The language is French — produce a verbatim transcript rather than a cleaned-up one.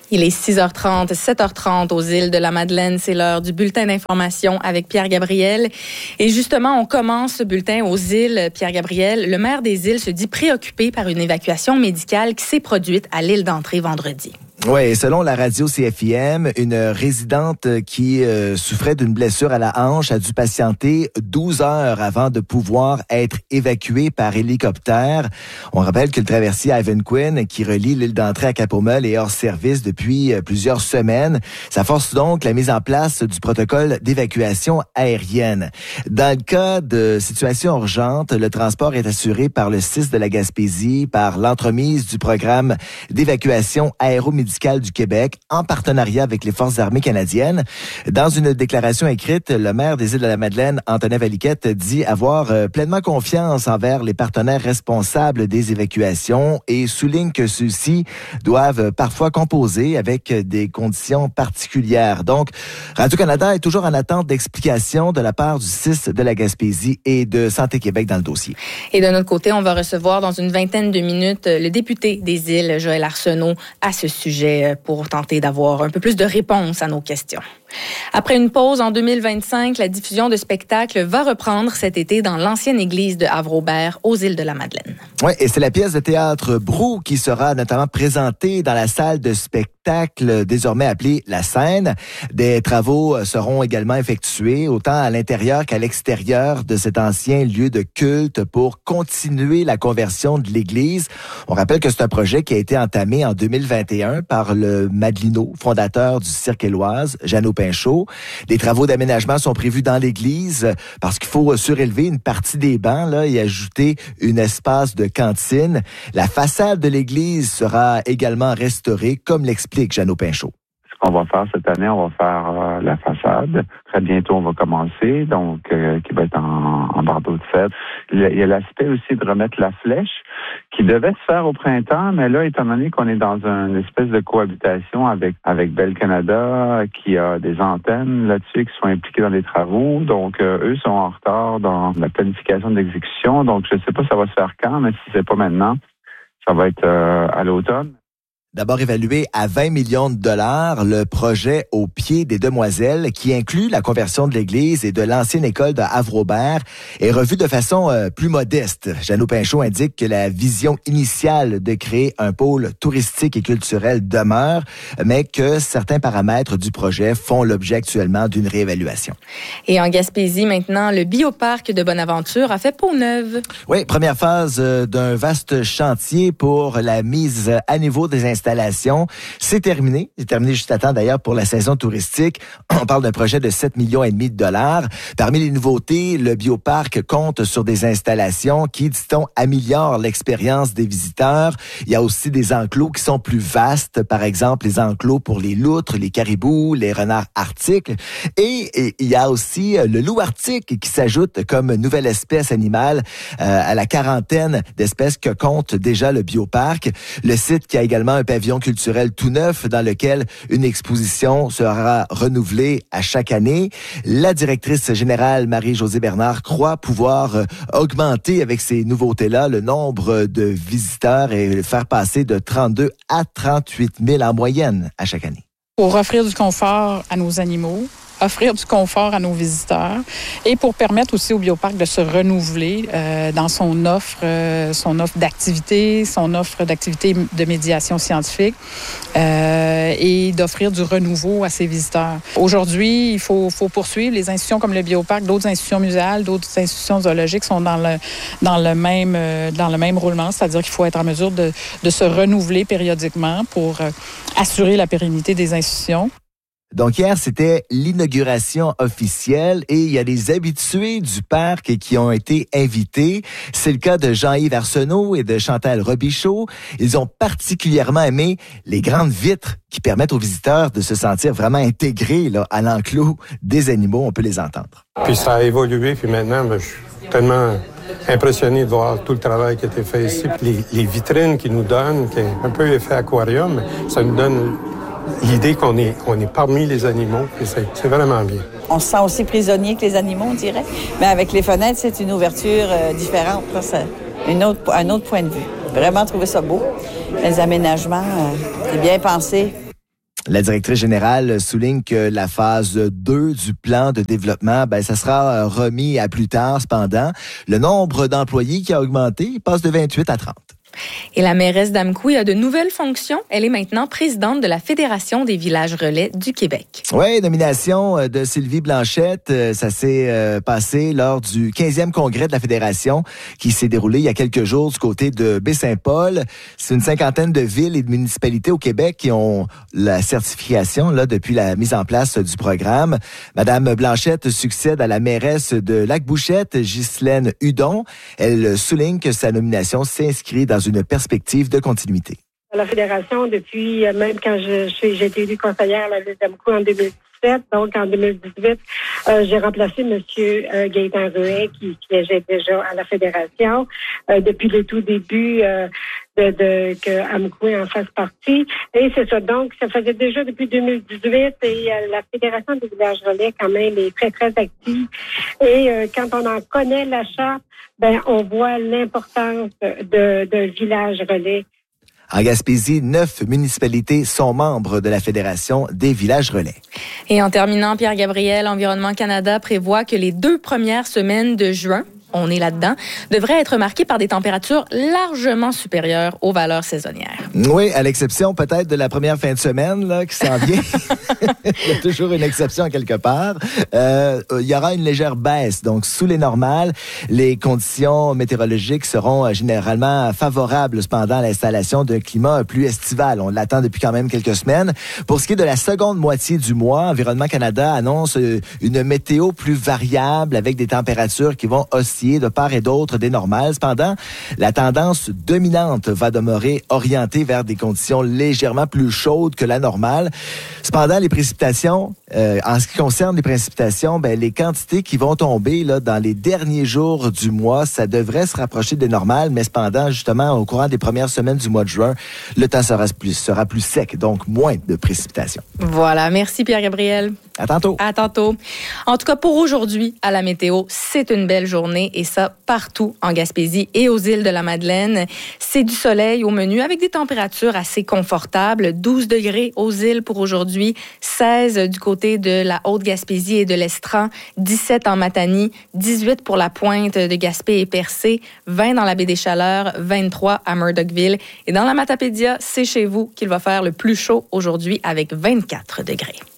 Il est six heures trente, sept heures trente aux îles de la Madeleine. C'est l'heure du bulletin d'information avec Pierre Gabriel. Et justement, on commence ce bulletin aux îles. Pierre Gabriel, le maire des îles se dit préoccupé par une évacuation médicale qui s'est produite à l'île d'Entrée vendredi. Oui, selon la radio C F I M, une résidente qui euh, souffrait d'une blessure à la hanche a dû patienter douze heures avant de pouvoir être évacuée par hélicoptère. On rappelle que le traversier Ivan Quinn, qui relie l'île d'Entrée à Cap-au-Mel, est hors service depuis euh, plusieurs semaines. Ça force donc la mise en place du protocole d'évacuation aérienne. Dans le cas de situation urgente, le transport est assuré par le C I S de la Gaspésie, par l'entremise du programme d'évacuation aéromédicale du Québec en partenariat avec les Forces armées canadiennes. Dans une déclaration écrite, le maire des îles de la Madeleine, Antonin Valiquette, dit avoir euh, pleinement confiance envers les partenaires responsables des évacuations et souligne que ceux-ci doivent parfois composer avec des conditions particulières. Donc, Radio-Canada est toujours en attente d'explications de la part du C I S de la Gaspésie et de Santé Québec dans le dossier. Et de notre côté, on va recevoir dans une vingtaine de minutes le député des îles, Joël Arsenault, à ce sujet pour tenter d'avoir un peu plus de réponses à nos questions. Après une pause en deux mille vingt-cinq, la diffusion de spectacles va reprendre cet été dans l'ancienne église de Havre-Aubert, aux îles de la Madeleine. Oui, et c'est la pièce de théâtre Brou qui sera notamment présentée dans la salle de spectacle désormais appelée La Scène. Des travaux seront également effectués autant à l'intérieur qu'à l'extérieur de cet ancien lieu de culte pour continuer la conversion de l'église. On rappelle que c'est un projet qui a été entamé en deux mille vingt et un par le Madelino, fondateur du Cirque Éloise, Jeannot Pinchot. Des travaux d'aménagement sont prévus dans l'église parce qu'il faut surélever une partie des bancs là, et ajouter un espace de cantine. La façade de l'église sera également restaurée, comme l'explique Jeannot Pinchot. Ce qu'on va faire cette année, on va faire euh, la façade. Très bientôt, on va commencer, donc euh, qui va être en, en bardeau de fête. Il y a l'aspect aussi de remettre la flèche qui devait se faire au printemps, mais là, étant donné qu'on est dans une espèce de cohabitation avec avec Bell Canada, qui a des antennes là-dessus qui sont impliquées dans les travaux, donc euh, eux sont en retard dans la planification d'exécution. Donc, je ne sais pas ça va se faire quand, mais si c'est pas maintenant, ça va être euh, à l'automne. D'abord évalué à vingt millions de dollars, le projet au pied des Demoiselles, qui inclut la conversion de l'église et de l'ancienne école de Havre-Aubert, est revu de façon euh, plus modeste. Jeannot Pinchot indique que la vision initiale de créer un pôle touristique et culturel demeure, mais que certains paramètres du projet font l'objet actuellement d'une réévaluation. Et en Gaspésie, maintenant, le bioparc de Bonaventure a fait peau neuve. Oui, première phase euh, d'un vaste chantier pour la mise à niveau des installations. C'est terminé. C'est terminé juste à temps d'ailleurs pour la saison touristique. On parle d'un projet de sept millions et demi de dollars. Parmi les nouveautés, le bioparc compte sur des installations qui, dit-on, améliorent l'expérience des visiteurs. Il y a aussi des enclos qui sont plus vastes. Par exemple, les enclos pour les loutres, les caribous, les renards arctiques. Et, et il y a aussi le loup arctique qui s'ajoute comme nouvelle espèce animale euh, à la quarantaine d'espèces que compte déjà le bioparc. Le site qui a également un pavillon culturel tout neuf dans lequel une exposition sera renouvelée à chaque année. La directrice générale Marie-Josée Bernard croit pouvoir augmenter avec ces nouveautés-là le nombre de visiteurs et faire passer de trente-deux à trente-huit mille en moyenne à chaque année. Pour offrir du confort à nos animaux, offrir du confort à nos visiteurs et pour permettre aussi au bioparc de se renouveler euh, dans son offre, euh, son offre d'activité, son offre d'activité de médiation scientifique euh, et d'offrir du renouveau à ses visiteurs. Aujourd'hui, il faut, faut poursuivre. Les institutions comme le bioparc, d'autres institutions muséales, d'autres institutions zoologiques sont dans le, dans le, même, euh, dans le même roulement, c'est-à-dire qu'il faut être en mesure de, de se renouveler périodiquement pour euh, assurer la pérennité des institutions. Donc hier, c'était l'inauguration officielle et il y a des habitués du parc qui ont été invités. C'est le cas de Jean-Yves Arsenault et de Chantal Robichaud. Ils ont particulièrement aimé les grandes vitres qui permettent aux visiteurs de se sentir vraiment intégrés là, à l'enclos des animaux. On peut les entendre. Puis ça a évolué, puis maintenant, ben, je suis tellement impressionné de voir tout le travail qui a été fait ici. Les, les vitrines qu'ils nous donnent, qui est un peu effet aquarium, ça nous donne l'idée qu'on est, qu'on est parmi les animaux, et c'est, c'est vraiment bien. On se sent aussi prisonnier que les animaux, on dirait. Mais avec les fenêtres, c'est une ouverture euh, différente. Là, c'est une autre, un autre point de vue. Vraiment trouvé ça beau. Les aménagements, euh, c'est bien pensé. La directrice générale souligne que la phase deux du plan de développement, ben, ça sera remis à plus tard. Cependant, le nombre d'employés qui a augmenté, il passe de vingt-huit à trente. Et la mairesse d'Amqui a de nouvelles fonctions. Elle est maintenant présidente de la Fédération des villages relais du Québec. Oui, nomination de Sylvie Blanchette. Ça s'est euh, passé lors du quinzième congrès de la Fédération qui s'est déroulé il y a quelques jours du côté de Baie-Saint-Paul. C'est une cinquantaine de villes et de municipalités au Québec qui ont la certification là depuis la mise en place du programme. Madame Blanchette succède à la mairesse de Lac-Bouchette, Ghislaine Hudon. Elle souligne que sa nomination s'inscrit dans une perspective de continuité. À la Fédération, depuis, même quand je, je, j'ai été élue conseillère à la ville d'Amqui en deux mille dix-sept, donc en deux mille dix-huit, euh, j'ai remplacé M. Euh, Gaétan Ruet, qui siégeait déjà à la Fédération. Euh, depuis le tout début euh, de, de que Amqui en fasse partie. Et c'est ça. Donc, ça faisait déjà depuis deux mille dix-huit et euh, la Fédération des villages relais, quand même, est très, très active. Et euh, quand on en connaît la charte, ben, on voit l'importance de, de village relais. En Gaspésie, neuf municipalités sont membres de la Fédération des villages relais. Et en terminant, Pierre Gabriel, Environnement Canada prévoit que les deux premières semaines de juin, on est là-dedans, devraient être marquées par des températures largement supérieures aux valeurs saisonnières. Oui, à l'exception peut-être de la première fin de semaine là, qui s'en vient. Il y a toujours une exception quelque part. Euh, il y aura une légère baisse, donc sous les normales. Les conditions météorologiques seront généralement favorables cependant à l'installation d'un climat plus estival. On l'attend depuis quand même quelques semaines. Pour ce qui est de la seconde moitié du mois, Environnement Canada annonce une météo plus variable avec des températures qui vont osciller de part et d'autre des normales. Cependant, la tendance dominante va demeurer orientée vers des conditions légèrement plus chaudes que la normale. Cependant, les précipitations, euh, en ce qui concerne les précipitations, ben, les quantités qui vont tomber là, dans les derniers jours du mois, ça devrait se rapprocher des normales, mais cependant, justement, au courant des premières semaines du mois de juin, le temps sera plus, sera plus sec, donc moins de précipitations. Voilà. Merci, Pierre-Gabriel. À tantôt. À tantôt. En tout cas, pour aujourd'hui, à la météo, c'est une belle journée et ça partout en Gaspésie et aux îles de la Madeleine. C'est du soleil au menu avec des températures assez confortables. douze degrés aux îles pour aujourd'hui, seize du côté de la Haute-Gaspésie et de l'Estran, dix-sept en Matanie, dix-huit pour la pointe de Gaspé et Percé, vingt dans la baie des Chaleurs, vingt-trois à Murdochville. Et dans la Matapédia, c'est chez vous qu'il va faire le plus chaud aujourd'hui avec vingt-quatre degrés.